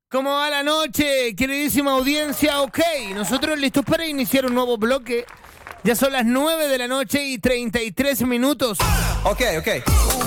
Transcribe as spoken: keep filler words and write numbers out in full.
¿Cómo va la noche, queridísima audiencia? Ok, nosotros listos para iniciar un nuevo bloque. Ya son las nueve de la noche y treinta y tres minutos. Ok, ok.